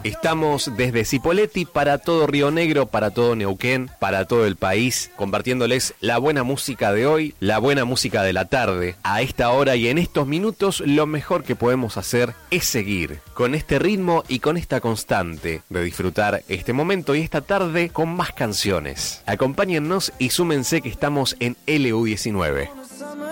Estamos desde Cipolletti para todo Río Negro, para todo Neuquén, para todo el país, compartiéndoles la buena música de hoy, la buena música de la tarde. A esta hora y en estos minutos, lo mejor que podemos hacer es seguir con este ritmo y con esta constante de disfrutar este momento y esta tarde con más canciones. Acompáñennos y súmense que estamos en LU19.